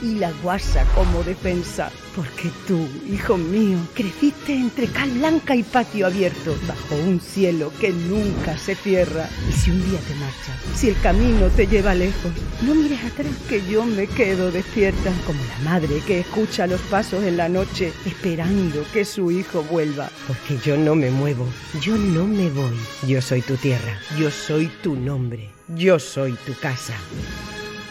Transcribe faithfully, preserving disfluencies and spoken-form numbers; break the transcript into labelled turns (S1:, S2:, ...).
S1: y la guasa como defensa. Porque tú, hijo mío, creciste entre cal blanca y patio abierto, bajo un cielo que nunca se cierra. Y si un día te marchas, si el camino te lleva lejos, no mires atrás, que yo me quedo despierta, como la madre que escucha los pasos en la noche, esperando que su hijo vuelva. Porque yo no me muevo, yo no me voy. Yo soy tu tierra, yo soy tu nombre, yo soy tu casa.